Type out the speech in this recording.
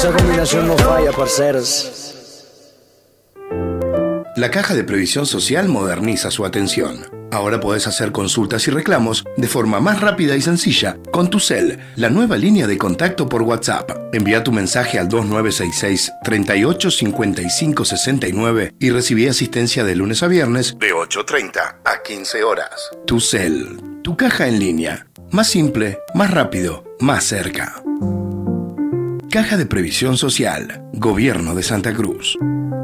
Esa combinación no falla, parceros. La Caja de Previsión Social moderniza su atención. Ahora podés hacer consultas y reclamos de forma más rápida y sencilla con TuCel, la nueva línea de contacto por WhatsApp. Envía tu mensaje al 2966 38 55 69 y recibí asistencia de lunes a viernes de 8:30 a 15 horas. TuCel, tu caja en línea. Más simple, más rápido, más cerca. Caja de Previsión Social, Gobierno de Santa Cruz.